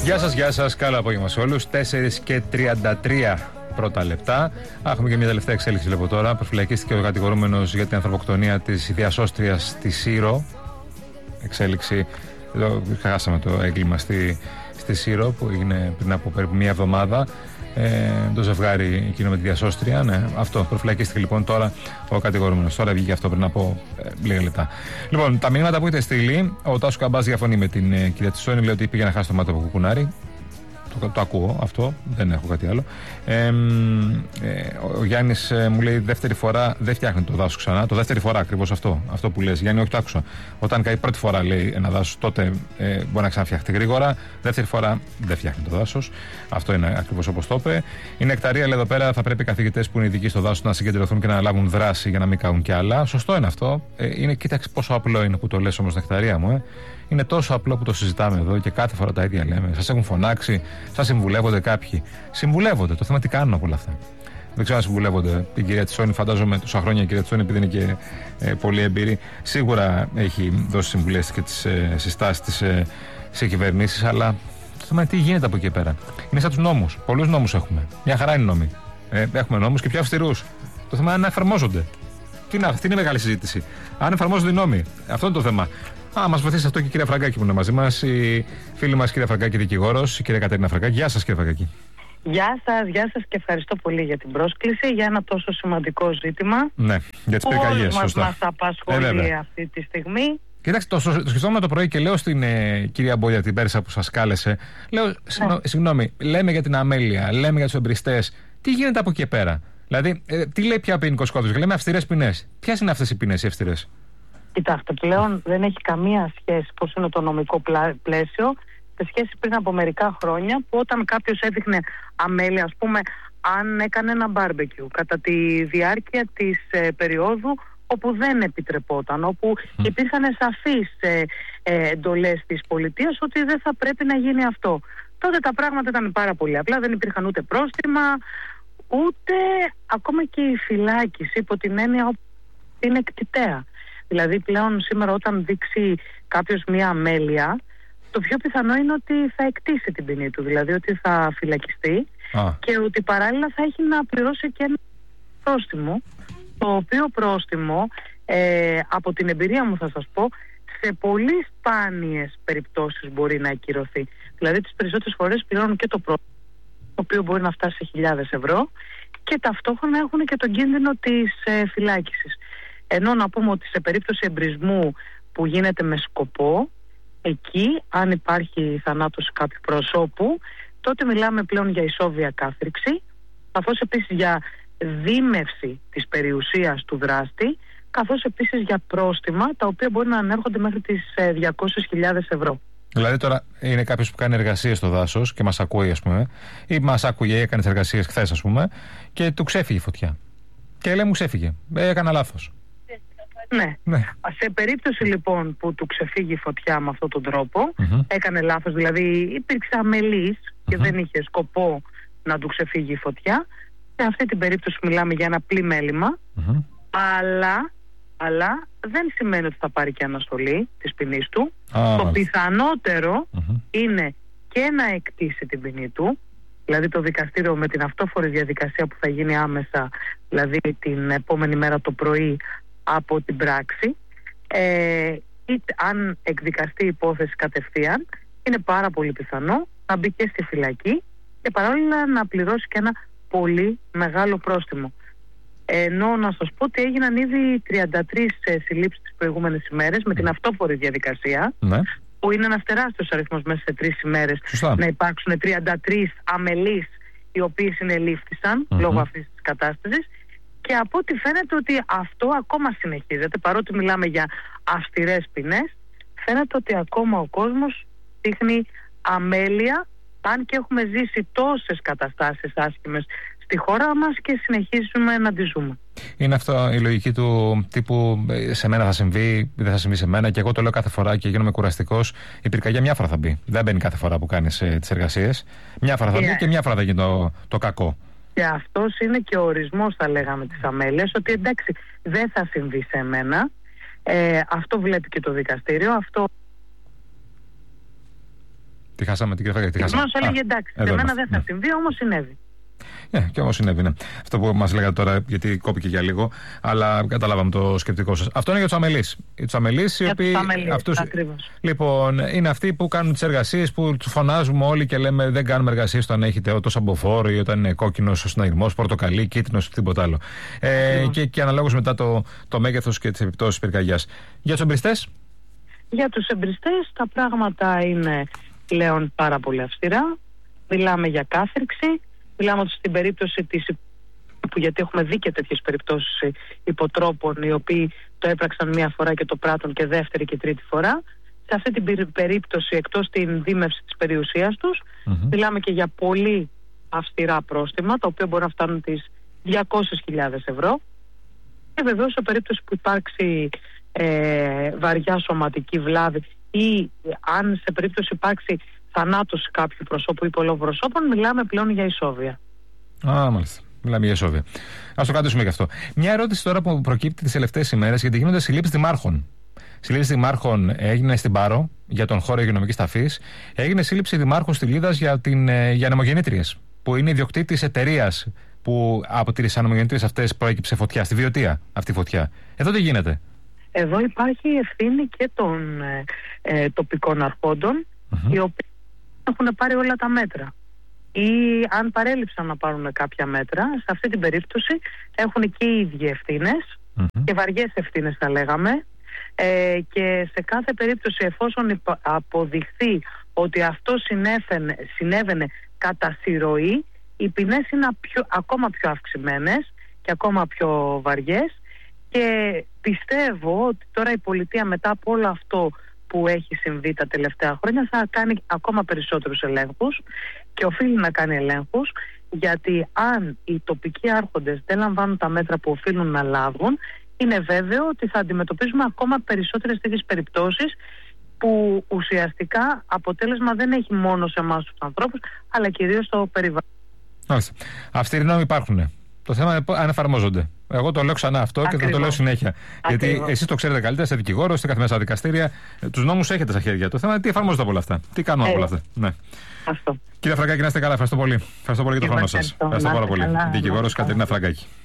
Γεια σας, καλό απόγευμα σε όλους. 4:33 πρώτα λεπτά. Έχουμε και μια τελευταία εξέλιξη λοιπόν τώρα. Προφυλακίστηκε ο κατηγορούμενος για την ανθρωποκτονία της διασώστριας στη Σύρο. Εξέλιξη, εδώ χάσαμε το έγκλημα στη Σύρο που έγινε πριν από περίπου μια εβδομάδα. Το ζευγάρι εκείνο με τη διασώστρια. Ναι, αυτό. Προφυλακίστηκε λοιπόν τώρα ο κατηγορούμενος. Τώρα βγήκε αυτό πριν από λίγα λεπτά. Λοιπόν, τα μηνύματα που έχετε στείλει, ο Τάσος Καμπάς διαφωνεί με την κυρία Τσισόνη, λέει ότι πήγε να χάσει το μάτι από κουκουνάρι. Το ακούω αυτό, δεν έχω κάτι άλλο. Ο Γιάννης μου λέει δεύτερη φορά δεν φτιάχνει το δάσος ξανά. Το δεύτερη φορά ακριβώς αυτό που λες. Γιάννη, όχι το άκουσα. Όταν καεί πρώτη φορά, λέει, ένα δάσος, τότε μπορεί να ξαναφτιαχτεί γρήγορα. Δεύτερη φορά δεν φτιάχνει το δάσος. Αυτό είναι ακριβώς όπως το είπε. Η Νεκταρία λέει εδώ πέρα θα πρέπει οι καθηγητές που είναι ειδικοί στο δάσος να συγκεντρωθούν και να αναλάβουν δράση για να μην καούν κι άλλα. Σωστό είναι αυτό. Κοίταξε πόσο απλό είναι που το λες όμως, Νεκταρία μου. Είναι τόσο απλό που το συζητάμε εδώ και κάθε φορά τα ίδια λέμε. Σας έχουν φωνάξει, σας συμβουλεύονται κάποιοι. Συμβουλεύονται. Το θέμα τι κάνουν από όλα αυτά. Δεν ξέρω αν συμβουλεύονται. Η κυρία Τσισόνη, φαντάζομαι τόσα χρόνια η κυρία Τσισόνη, επειδή είναι και πολύ εμπειρή, σίγουρα έχει δώσει συμβουλές και τις συστάσεις της σε κυβερνήσεις. Αλλά το θέμα είναι τι γίνεται από εκεί πέρα. Είναι σαν τους νόμους. Πολλούς νόμους έχουμε. Μια χαρά είναι νόμοι. Έχουμε νόμους και πιο αυστηρούς. Το θέμα είναι να εφαρμόζονται. Αυτή είναι η μεγάλη συζήτηση. Αν εφαρμόζονται οι νόμοι. Αυτό είναι το θέμα. Μας βοηθήσει αυτό και η κυρία Φραγκάκη που είναι μαζί μας, η φίλη μας κυρία Φραγκάκη, δικηγόρος, η κυρία Κατερίνα Φραγκάκη. Γεια σας, κύριε Φραγκάκη. Γεια σας και ευχαριστώ πολύ για την πρόσκληση για ένα τόσο σημαντικό ζήτημα. Ναι, για τις πυρκαγιές. Όλους μας απασχολεί αυτή τη στιγμή. Κοιτάξτε, το σκεφτόμουν το πρωί και λέω στην κυρία Μπόλια, την Πέρσα που σας κάλεσε, λέω, συγγνώμη, λέμε για την αμέλεια, λέμε για τους εμπριστές. Τι γίνεται από εκεί πέρα? Δηλαδή, τι λέει πια ο ποινικός κώδικας? Λέμε αυστηρές ποινές. Ποιες είναι αυτές οι ποινές οι αυστηρές? Κοιτάξτε, πλέον δεν έχει καμία σχέση πώς είναι το νομικό πλαίσιο σε σχέση πριν από μερικά χρόνια που όταν κάποιος έδειχνε αμέλεια, ας πούμε, αν έκανε ένα μπάρμπεκιου κατά τη διάρκεια της περίοδου όπου δεν επιτρεπόταν, όπου υπήρχαν σαφείς εντολές της πολιτείας ότι δεν θα πρέπει να γίνει αυτό. Τότε τα πράγματα ήταν πάρα πολύ απλά, δεν υπήρχαν ούτε πρόστιμα, ούτε ακόμα και η φυλάκιση υπό την έννοια ότι είναι εκτιτέα. Δηλαδή πλέον σήμερα όταν δείξει κάποιος μία αμέλεια, το πιο πιθανό είναι ότι θα εκτίσει την ποινή του, δηλαδή ότι θα φυλακιστεί και ότι παράλληλα θα έχει να πληρώσει και ένα πρόστιμο, το οποίο πρόστιμο από την εμπειρία μου θα σας πω, σε πολύ σπάνιες περιπτώσεις μπορεί να ακυρωθεί. Δηλαδή τις περισσότερες φορές πληρώνουν και το πρόστιμο, το οποίο μπορεί να φτάσει σε χιλιάδες ευρώ και ταυτόχρονα έχουν και τον κίνδυνο της φυλάκισης. Ενώ να πούμε ότι σε περίπτωση εμπρισμού που γίνεται με σκοπό, εκεί αν υπάρχει θανάτωση κάποιου προσώπου, τότε μιλάμε πλέον για ισόβια κάθριξη, καθώς επίσης για δίμευση της περιουσίας του δράστη, καθώς επίσης για πρόστιμα, τα οποία μπορεί να ανέρχονται μέχρι τις 200.000 ευρώ. Δηλαδή τώρα είναι κάποιος που κάνει εργασίες στο δάσος και μας ακούει, ας πούμε, ή μας άκουγε ή έκανε εργασίες χθες, ας πούμε, και του ξέφυγε η φωτιά. Και λέει μου ξέφυγε, έκανα λάθος. Ναι. Σε περίπτωση λοιπόν που του ξεφύγει η φωτιά με αυτόν τον τρόπο, έκανε λάθος, δηλαδή υπήρξε αμελής και δεν είχε σκοπό να του ξεφύγει η φωτιά, σε αυτή την περίπτωση μιλάμε για ένα πλημέλημα, αλλά δεν σημαίνει ότι θα πάρει και αναστολή της ποινής του. Το πιθανότερο είναι και να εκτίσει την ποινή του, δηλαδή το δικαστήριο με την αυτόφορη διαδικασία που θα γίνει άμεσα, δηλαδή την επόμενη μέρα το πρωί από την πράξη, είτε αν εκδικαστεί η υπόθεση κατευθείαν, είναι πάρα πολύ πιθανό να μπει και στη φυλακή και παράλληλα να πληρώσει και ένα πολύ μεγάλο πρόστιμο. Ενώ να σας πω ότι έγιναν ήδη 33 συλλήψεις τις προηγούμενες ημέρες με την αυτόφορη διαδικασία, που είναι ένας τεράστιος αριθμός μέσα σε 3 ημέρες. Να υπάρξουν 33 αμελείς οι οποίοι συνελήφθησαν λόγω αυτής της κατάστασης. Και από ό,τι φαίνεται ότι αυτό ακόμα συνεχίζεται, παρότι μιλάμε για αυστηρές ποινές, φαίνεται ότι ακόμα ο κόσμος δείχνει αμέλεια, αν και έχουμε ζήσει τόσες καταστάσεις άσχημες στη χώρα μας και συνεχίζουμε να τη ζούμε. Είναι αυτό η λογική του τύπου σε μένα θα συμβεί, δεν θα συμβεί σε μένα, και εγώ το λέω κάθε φορά και γίνομαι κουραστικός. Η πυρκαγιά μια φορά θα μπει. Δεν μπαίνει κάθε φορά που κάνεις τις εργασίες. Μια φορά θα μπει και μια φορά θα γίνει το κακό. Και αυτός είναι και ο ορισμός, θα λέγαμε, της αμέλειας, ότι εντάξει, δεν θα συμβεί σε μένα. Αυτό βλέπει και το δικαστήριο. Αυτό Τη χάσαμε την κυρία Φραγκάκη. Προφανώς έλεγε εντάξει, σε μένα δεν θα συμβεί, όμως συνέβη. Και όμως συνέβη, ναι. Αυτό που μας λέγατε τώρα, γιατί κόπηκε για λίγο, αλλά καταλάβαμε το σκεπτικό σας. Αυτό είναι για τους αμελείς. Οι αμελείς, οι οποίοι. Ακριβώς. Λοιπόν, είναι αυτοί που κάνουν τις εργασίες που τους φωνάζουμε όλοι και λέμε δεν κάνουμε εργασίες όταν έχετε τόσο αμποφόρο ή όταν είναι κόκκινος ο συναγερμός, πορτοκαλί, κίτρινος ή τίποτα άλλο. Και αναλόγως μετά το μέγεθος και τις επιπτώσεις πυρκαγιάς. Για τους εμπριστές. Για τους εμπριστές τα πράγματα είναι πλέον πάρα πολύ αυστηρά. Μιλάμε για κάθριξη. Μιλάμε ότι στην περίπτωση γιατί έχουμε δει και τέτοιες περιπτώσεις υποτρόπων οι οποίοι το έπραξαν μία φορά και το πράττουν και δεύτερη και τρίτη φορά. Σε αυτή την περίπτωση, εκτός την δίμευση της περιουσίας τους, μιλάμε και για πολύ αυστηρά πρόστιμα, τα οποία μπορεί να φτάνουν τις 200.000 ευρώ. Και βεβαίως σε περίπτωση που υπάρξει βαριά σωματική βλάβη ή αν σε περίπτωση υπάρξει θανάτωση κάποιου προσώπου ή πολλών προσώπων, μιλάμε πλέον για ισόβια. Μάλιστα. Μιλάμε για ισόβια. Ας το κρατήσουμε και αυτό. Μια ερώτηση τώρα που προκύπτει τις τελευταίες ημέρες, γιατί γίνονται συλλήψεις δημάρχων. Συλλήψεις δημάρχων έγινε στην Πάρο για τον χώρο υγειονομικής ταφής. Έγινε σύλληψη δημάρχου στη Λίδας για ανεμογεννήτριες, που είναι ιδιοκτήτης εταιρείας που από τις ανεμογεννήτριες αυτές προέκυψε φωτιά, στη Βιωτία αυτή η φωτιά. Εδώ τι γίνεται? Εδώ υπάρχει ευθύνη και των τοπικών αρχόντων, οι οποίοι έχουν πάρει όλα τα μέτρα. Ή αν παρέλειψαν να πάρουν κάποια μέτρα, σε αυτή την περίπτωση έχουν και οι ίδιοι ευθύνες και βαριές ευθύνες θα λέγαμε, και σε κάθε περίπτωση εφόσον αποδειχθεί ότι αυτό συνέβαινε κατά συρροή, οι ποινές είναι ακόμα πιο αυξημένες και ακόμα πιο βαριές, και πιστεύω ότι τώρα η πολιτεία μετά από όλο αυτό που έχει συμβεί τα τελευταία χρόνια θα κάνει ακόμα περισσότερους ελέγχους και οφείλει να κάνει ελέγχους, γιατί αν οι τοπικοί άρχοντες δεν λαμβάνουν τα μέτρα που οφείλουν να λάβουν, είναι βέβαιο ότι θα αντιμετωπίζουμε ακόμα περισσότερες τέτοιες περιπτώσεις που ουσιαστικά αποτέλεσμα δεν έχει μόνο σε εμάς τους ανθρώπους, αλλά κυρίως στο περιβάλλον. Αυστηροί νόμοι υπάρχουν. Το θέμα είναι αν εφαρμόζονται. Εγώ το λέω ξανά αυτό. Ακριβώς. Και θα το λέω συνέχεια. Ακριβώς. Γιατί εσείς το ξέρετε καλύτερα, είστε δικηγόρος, είστε καθημερινά στα δικαστήρια. Τους νόμους έχετε στα χέρια. Το θέμα είναι τι εφαρμόζεται από όλα αυτά. Τι κάνουμε από όλα αυτά. Ναι. Αυτό. Κύριε Φραγκάκη, να είστε καλά. Ευχαριστώ πολύ. Ευχαριστώ πολύ για τον χρόνο σας. Ευχαριστώ πάρα πολύ. Δικηγόρος Κατερίνα Φραγκάκη.